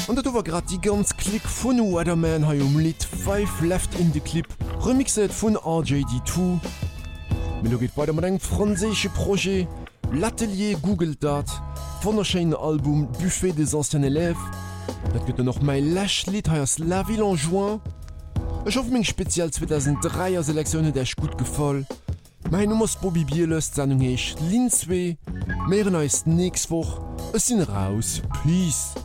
Und dat war grad die ganz Klick vun Weatherman ha Lied 5 Left in the Clip, remixet vun RJD2. Melo geht weiter mat eng franzésche Projekt, L'Atelier googelt dat, von der Scheine Album Buffet des anciens élèves. Dat gëtt noch mei Lächt Lied heiers La Ville en Juin. Ech hoff még speziell 2003er Selektionune derch gut gefall. Mei Nummers Bobby Bieles Sendung hecht Lin 2, Meieren eist nächst woch, es sinn raus, Peace!